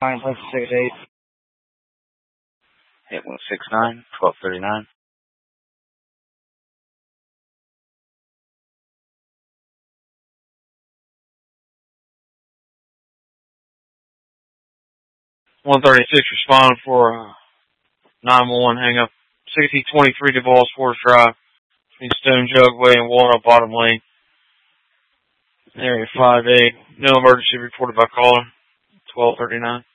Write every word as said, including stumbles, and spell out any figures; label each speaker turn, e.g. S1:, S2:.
S1: nine plus six eight.
S2: eight one six nine, twelve thirty-nine.
S3: one thirty-six responding for uh, nine one one hang up. sixty twenty-three Duval Sports Drive between Stone Jugway and Walnut Bottom Lane. Area five eight. No emergency reported by caller. twelve thirty-nine.